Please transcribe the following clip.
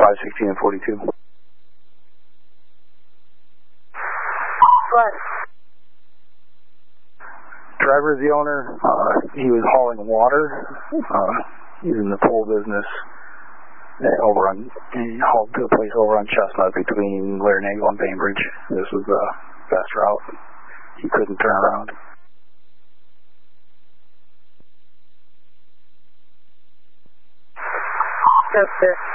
16 and 42. What? Driver is the owner. He was hauling water. He's in the toll business. He hauled to a place over on Chestnut between Larinago and Bainbridge. This was the best route. He couldn't turn around. Okay.